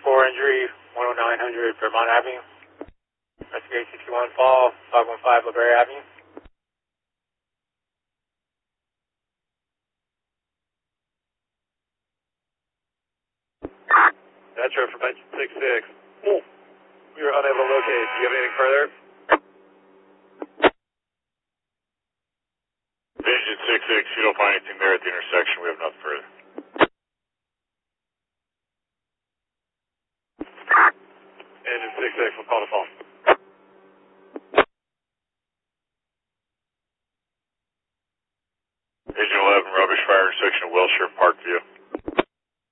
4 injury, 10900 Vermont Avenue. Investigate 61 fall, 515 LeBerry Avenue. Metro from engine 66. We were unable to locate. Do you have anything further? Engine 66, you don't find anything there at the intersection. We have nothing further. Engine 66, we'll call the phone.